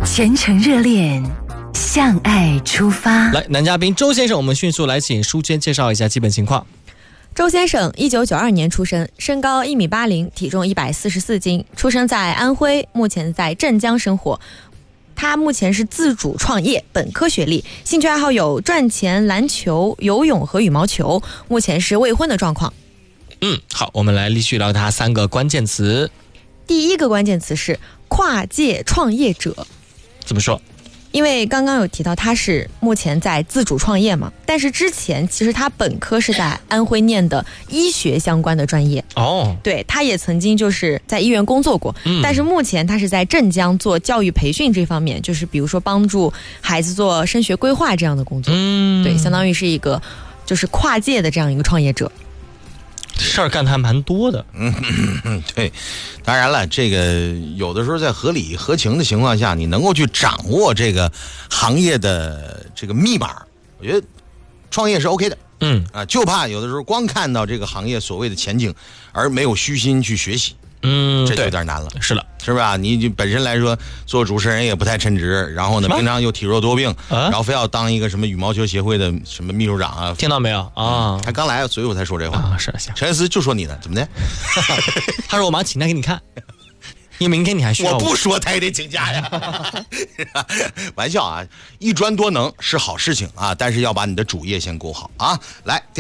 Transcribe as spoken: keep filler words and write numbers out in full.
全程热恋，向爱出发。 来，男嘉宾周先生，我们迅速来请淑娟介绍一下基本情况。 周先生，一九九二年出生，身高一米八零，体重一百四十四斤，出生在安徽，目前在镇江生活。他目前是自主创业，本科学历，兴趣爱好有赚钱、篮球、游泳和羽毛球，目前是未婚的状况。 嗯，好，我们来继续聊他三个关键词。 第一个关键词是跨界创业者。 怎么说？ 因为刚刚有提到他是目前在自主创业嘛，但是之前其实他本科是在安徽念的医学相关的专业哦， 对，他也曾经就是在医院工作过、嗯、但是目前他是在镇江做教育培训这方面，就是比如说帮助孩子做升学规划这样的工作，嗯，对，相当于是一个就是跨界的这样一个创业者。 事儿干的还蛮多的， 嗯，对，当然了，这个有的时候在合理合情的情况下，你能够去掌握这个行业的这个密码，我觉得创业是 OK 的，嗯啊，就怕有的时候光看到这个行业所谓的前景，而没有虚心去学习，嗯，这就有点难了， 是的， 是吧？你本身来说做主持人也不太称职，然后呢，平常又体弱多病，啊、然后非要当一个什么羽毛球协会的什么秘书长啊， 听到没有啊？ 他刚来，所以我才说这话啊。 是行， 陈恩斯就说你呢，怎么的？ 他说我马上请假给你看，因为明天你还需要我。 我不说他也得请假呀。玩笑啊，一专多能是好事情啊，但是要把你的主业先顾好啊。来。